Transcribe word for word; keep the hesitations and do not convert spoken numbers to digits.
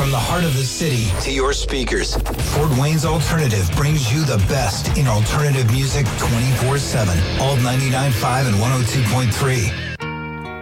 From the heart of the city to your speakers, Fort Wayne's Alternative brings you the best in alternative music twenty-four seven. Alt ninety-nine point five and one oh two point three.